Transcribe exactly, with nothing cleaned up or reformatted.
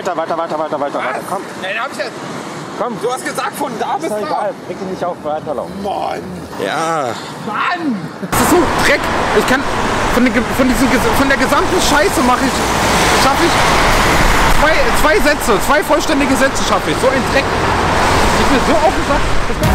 weiter, weiter, weiter, weiter, weiter, weiter. Komm. Nein, hab ich jetzt. Komm. Du hast gesagt, von da bis Ist doch da. egal. Reg dich nicht auf, weiterlaufen. Mann. Ja. Mann. Das ist so Dreck. Ich kann von, den, von, diesen, von der gesamten Scheiße mache ich, schaffe ich zwei, zwei Sätze, zwei vollständige Sätze schaffe ich. So ein Dreck. Ich bin so auf den Sack.